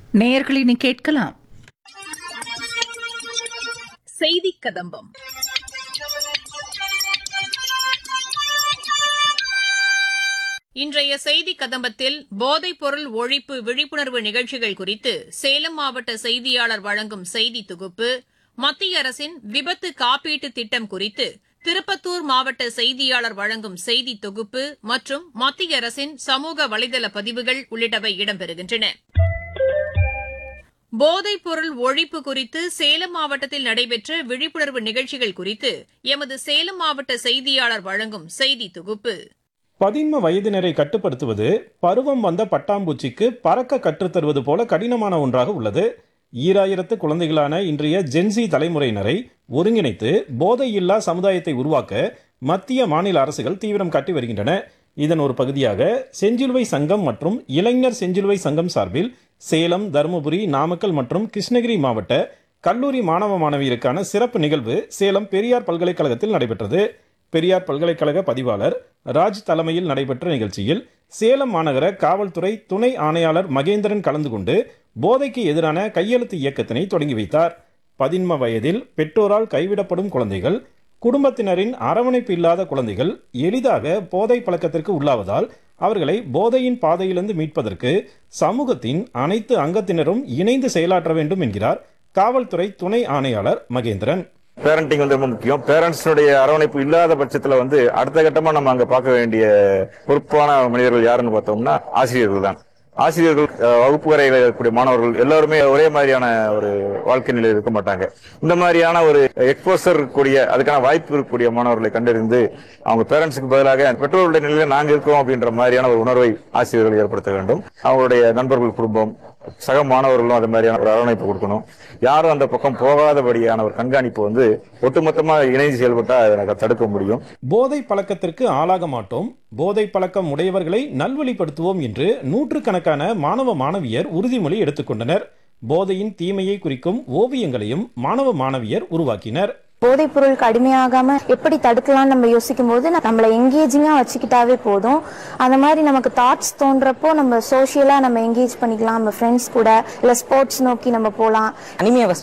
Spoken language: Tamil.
நேயர்களினி கேட்கலாம் செய்தி கதம்பம். இன்றைய செய்தி கதம்பத்தில் போதைப் பொருள் ஒழிப்பு விழிப்புணர்வு நிகழ்ச்சிகள் குறித்து சேலம் மாவட்ட செய்தியாளர் வழங்கும் செய்தி தொகுப்பு, மத்திய அரசின் விபத்து காப்பீட்டு திட்டம் குறித்து திருப்பத்தூர் மாவட்ட செய்தியாளர் வழங்கும் செய்தி தொகுப்பு மற்றும் மத்திய அரசின் சமூக வலைதள பதிவுகள் உள்ளிட்டவை இடம்பெறுகின்றன. போதைப் பொருள் ஒழிப்பு குறித்து சேலம் மாவட்டத்தில் நடைபெற்ற விழிப்புணர்வு நிகழ்ச்சிகள் குறித்து எமது சேலம் மாவட்ட செய்தியாளர் வழங்கும் செய்தி தொகுப்பு. பதின்ம வயதினரை கட்டுப்படுத்துவது பருவம் வந்த பட்டாம்பூச்சிக்கு பறக்க கற்றுத்தருவது போல கடினமான ஒன்றாக உள்ளது. 2000 குழந்தைகளான இன்றைய ஜென்சி தலைமுறையினரை ஒருங்கிணைத்து போதையில்லா சமுதாயத்தை உருவாக்க மத்திய மாநில அரசுகள் தீவிரம் காட்டி வருகின்றன. இதன் ஒரு பகுதியாக செஞ்சிலுவை சங்கம் மற்றும் இளைஞர் செஞ்சிலுவை சங்கம் சார்பில் சேலம், தருமபுரி, நாமக்கல் மற்றும் கிருஷ்ணகிரி மாவட்ட கல்லூரி மாணவ மாணவியருக்கான சிறப்பு நிகழ்வு சேலம் பெரியார் பல்கலைக்கழகத்தில் நடைபெற்றது. பெரியார் பல்கலைக்கழக பதிவாளர் ராஜ் தலைமையில் நடைபெற்ற நிகழ்ச்சியில் சேலம் மாநகர காவல்துறை துணை ஆணையாளர் மகேந்திரன் கலந்து கொண்டு போதைக்கு எதிரான கையெழுத்து இயக்கத்தினை தொடங்கி வைத்தார். பதின்ம வயதில் பெற்றோரால் கைவிடப்படும் குழந்தைகள், குடும்பத்தினரின் அரவணைப்பு இல்லாத குழந்தைகள் எளிதாக போதை பழக்கத்திற்கு உள்ளாவதால் அவர்களை போதையின் பாதையிலிருந்து மீட்பதற்கு சமூகத்தின் அனைத்து அங்கத்தினரும் இணைந்து செயலாற்ற வேண்டும் என்கிறார் காவல்துறை துணை ஆணையாளர் மகேந்திரன். பேரண்டிங் ரொம்ப முக்கியம். பேரண்ட்ஸுடைய அரவணைப்பு இல்லாத பட்சத்துல அடுத்த கட்டமா நம்ம அங்க பார்க்க வேண்டிய பொறுப்பான மனிதர்கள் யாருன்னு பார்த்தோம்னா ஆசிரியர்கள் தான். ஆசிரியர்கள், வகுப்பு வரையில் இருக்கக்கூடிய மாணவர்கள் எல்லாருமே ஒரே மாதிரியான ஒரு வாழ்க்கை நிலையில் இருக்க மாட்டாங்க. இந்த மாதிரியான ஒரு எக்ஸ்போசர் இருக்கக்கூடிய, அதுக்கான வாய்ப்பு இருக்கக்கூடிய மாணவர்களை கண்டறிந்து அவங்க பேரண்ட்ஸுக்கு பதிலாக பெற்றோருடைய நிலையில நாங்க இருக்கோம் அப்படின்ற மாதிரியான ஒரு உணர்வை ஆசிரியர்கள் ஏற்படுத்த வேண்டும். அவங்களுடைய நண்பர்கள், குடும்பம், சக மாணவர்களும் அது மாதிரியான ஒரு அரவணைப்பு கொடுக்கணும். யாரும் அந்த பக்கம் போகாதபடியான ஒரு கண்காணிப்பு ஒட்டுமொத்தமா இணைந்து செயல்பட்டா அதை தடுக்க முடியும். போதை பழக்கத்திற்கு ஆளாக மாட்டோம், போதை பழக்கம் உடையவர்களை நல்வழிப்படுத்துவோம் என்று நூற்றுக்கணக்கான மாணவ மாணவியர் உறுதிமொழி எடுத்துக்கொண்டனர். போதையின் தீமையை குறிக்கும் ஓவியங்களையும் மாணவ மாணவியர் உருவாக்கினர். போதைப் பொருளுக்கு அடிமையாகாம எப்படி தடுக்கலாம்னு நம்ம யோசிக்கும் போது நம்மளை எங்கேஜிங்கா வச்சுக்கிட்டாவே போதும். அந்த மாதிரி நமக்கு தாட்ஸ் தோன்றப்போ நம்ம சோஷியலா நம்ம எங்கேஜ் பண்ணிக்கலாம். நம்ம ஃப்ரெண்ட்ஸ் கூட இல்ல ஸ்போர்ட்ஸ் நோக்கி நம்ம போலாம். அனிமையை